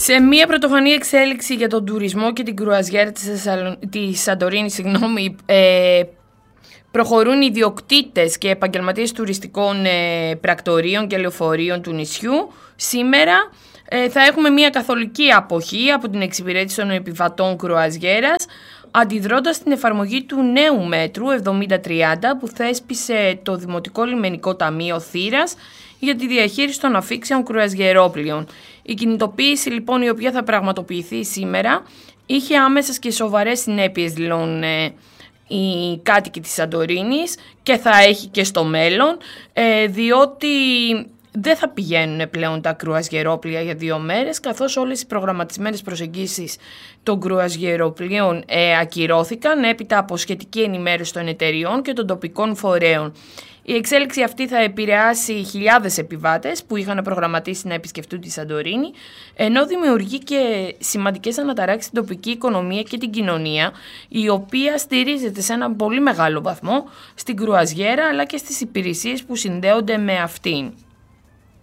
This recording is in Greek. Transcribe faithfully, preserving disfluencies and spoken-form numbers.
Σε μια πρωτοφανή εξέλιξη για τον τουρισμό και την κρουαζιέρα της, Θεσσαλον... της Σαντορίνης, συγγνώμη, ε, προχωρούν οι ιδιοκτήτες και επαγγελματίες τουριστικών ε, πρακτορείων και λεωφορείων του νησιού. Σήμερα ε, θα έχουμε μια καθολική αποχή από την εξυπηρέτηση των επιβατών κρουαζιέρας, αντιδρώντας στην εφαρμογή του νέου μέτρου εβδομήντα τριάντα που θέσπισε το Δημοτικό Λιμενικό Ταμείο Θήρας για τη διαχείριση των αφήξεων κρουαζιερόπλοιων. Η κινητοποίηση λοιπόν, η οποία θα πραγματοποιηθεί σήμερα, είχε άμεσες και σοβαρές συνέπειες, δηλώνουν ε, οι κάτοικοι της Σαντορίνης, και θα έχει και στο μέλλον, ε, διότι δεν θα πηγαίνουν πλέον τα κρουαζιερόπλοια για δύο μέρες, καθώς όλες οι προγραμματισμένες προσεγγίσεις των κρουαζιεροπλοίων ε, ακυρώθηκαν έπειτα από σχετική ενημέρωση των εταιριών και των τοπικών φορέων. Η εξέλιξη αυτή θα επηρεάσει χιλιάδες επιβάτες που είχαν προγραμματίσει να επισκεφτούν τη Σαντορίνη, ενώ δημιουργεί και σημαντικές αναταράξεις στην τοπική οικονομία και την κοινωνία, η οποία στηρίζεται σε έναν πολύ μεγάλο βαθμό στην κρουαζιέρα αλλά και στις υπηρεσίες που συνδέονται με αυτήν.